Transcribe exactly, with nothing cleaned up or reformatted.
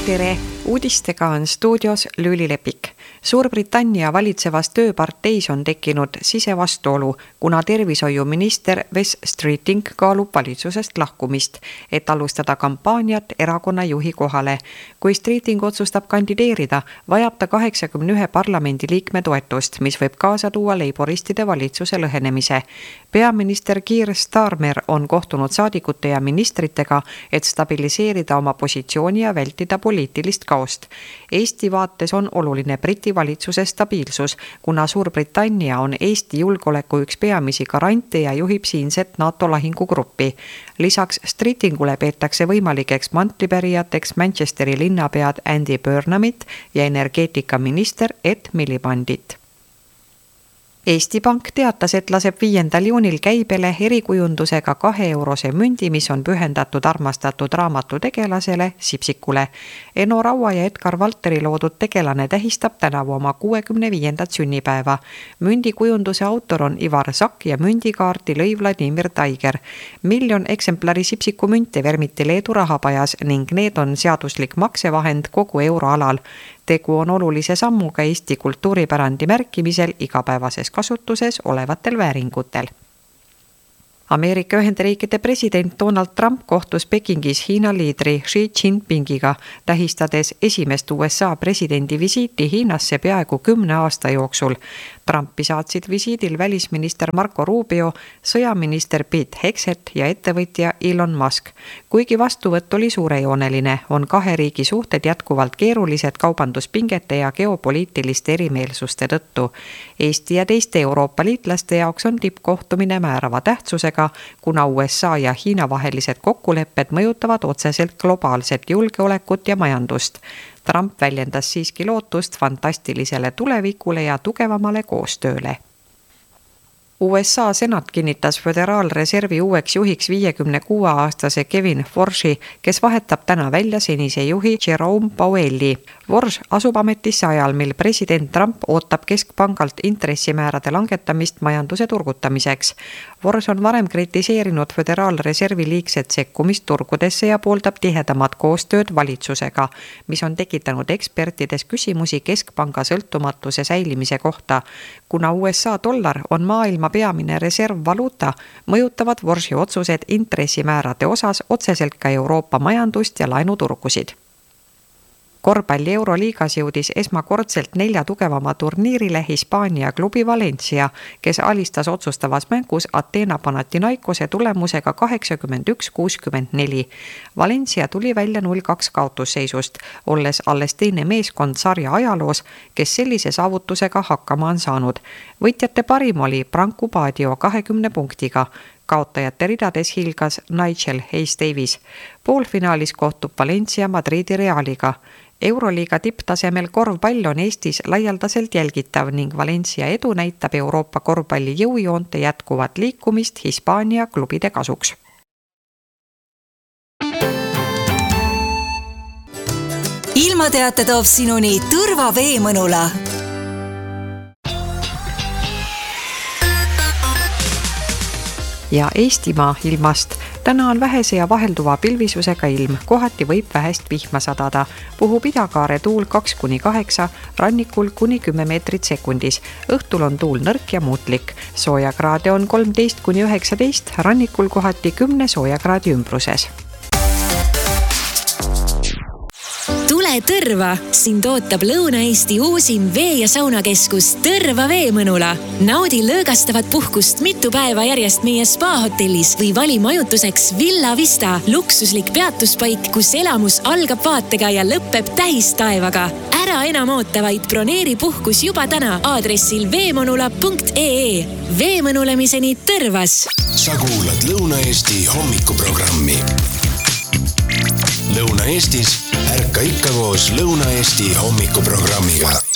tere! Uudistega on stuudios Lüüli Lepik. Suurbritannia valitsevas tööparteis on tekkinud sisevastuolu, kuna tervishoiuminister Wes Streeting kaalub valitsusest lahkumist, et alustada kampaaniat erakonna juhi kohale. Kui Streeting otsustab kandideerida, vajab ta kaheksakümne ühe parlamendiliikme toetust, mis võib kaasa tuua leiboristide valitsuse lõhenemise. Peaminister Keir Starmer on kohtunud saadikute ja ministritega, et stabiliseerida oma positsiooni ja vältida poliitilist kaost. Eesti vaates on oluline Briti valitsuse stabiilsus, kuna Suurbritannia on Eesti julgeoleku üks peamisi garante ja juhib siinset NATO lahingugruppi. Lisaks Streetingule peetakse võimalikeks mantlipärijateks Manchesteri linnapead Andy Burnhamit ja energeetikaminister Ed Milibandit. Eesti Pank teatas, et laseb viiendal juunil käibele erikujundusega kahe eurose mündi, mis on pühendatud armastatud raamatu tegelasele Sipsikule. Eno Raua ja Edgar Valteri loodud tegelane tähistab tänavu oma kuuekümne viiendat sünnipäeva. Mündikujunduse autor on Ivar Sakk ja mündikaarti lõi Vladimir Taiger. Miljon eksemplari Sipsiku münte vermiti Leedu rahapajas ning need on seaduslik maksevahend kogu euroalal. Tegu on olulise sammuga Eesti kultuuripärandi märkimisel igapäevases kasutuses olevatel vääringutel. Ameerika Ühendriikide president Donald Trump kohtus Pekingis Hiina liidri Xi Jinpingiga, tähistades esimest U S A presidendi visiiti Hiinasse peaaegu kümne aasta jooksul. Trumpi saatsid visiidil välisminister Marco Rubio, sõjaminister Pete Hegseth ja ettevõtja Elon Musk. Kuigi vastuvõtt oli suurejooneline, on kahe riigi suhted jätkuvalt keerulised kaubanduspingete ja geopoliitiliste erimeelsuste tõttu. Eesti ja teiste Euroopa liitlaste jaoks on tippkohtumine määrava tähtsusega, kuna U S A ja Hiina vahelised kokkulepped mõjutavad otseselt globaalset julgeolekut ja majandust. Trump väljendas siiski lootust fantastilisele tulevikule ja tugevamale koostööle. U S A senat kinnitas Föderaalreservi uueks juhiks viiekümne kuue aastase Kevin Warshi, kes vahetab täna välja senise juhi Jerome Powelli. Warsh asub ametisse ajal, mil president Trump ootab keskpangalt intressimäärade langetamist majanduse turgutamiseks. Warsh on varem kritiseerinud Föderaalreservi liigset sekkumist turgudesse ja pooldab tihedamat koostööd valitsusega, mis on tekitanud ekspertides küsimusi keskpanga sõltumatuse säilimise kohta. Kuna U S A dollar on maailma peamine reservvaluuta, mõjutavad Warshi otsused intressimäärade osas otseselt ka Euroopa majandust ja laenuturgusid. Korvpalli Euroliigas jõudis esmakordselt nelja tugevama turniirile Hispaania klubi Valencia, kes alistas otsustavas mängus Ateena Panathinaikose tulemusega kaheksakümmend üks kuuskümmend neli. Valencia tuli välja null kaks kaotusseisust, olles alles teine meeskond sarja ajaloos, kes sellise saavutusega hakkama on saanud. Võitjate parim oli Branko Badio kahekümne punktiga. Kaotajate ridades hilgas Nigel Hayes-Davis. Poolfinaalis kohtub Valencia Madridi Realiga. Euroliiga tipptasemel korvpall on Eestis laialdaselt jälgitav ning Valencia edu näitab Euroopa korvpalli jõujoonte jätkuvat liikumist Hispaania klubide kasuks. Ilmateate toob sinuni Tõrva Veemõnula. Ja Eestimaa ilmast. Täna on vähese ja vahelduva pilvisusega ilm, kohati võib vähest vihma sadada. Puhub idakaare tuul kaks kuni kaheksa, rannikul kuni kümme meetrit sekundis. Õhtul on tuul nõrk ja muutlik. Soojakraade on kolmteist kuni üheksateist, rannikul kohati kümne soojakraadi ümbruses. Tule Tõrva! Sind ootab Lõuna-Eesti uusim vee- ja saunakeskus Tõrva Veemõnula. Naudi lõõgastavat puhkust mitu päeva järjest meie spa-hotellis või vali majutuseks Villa Vista, luksuslik peatuspaik, kus elamus algab vaatega ja lõppeb tähistaevaga. Ära enam oota, vaid broneeri puhkus juba täna aadressil veemõnula punkt ee. Veemõnulemiseni Tõrvas! Sa kuulad Lõuna-Eesti hommikuprogrammi. Lõuna-Eestis ärka ikka koos Lõuna-Eesti hommikuprogrammiga.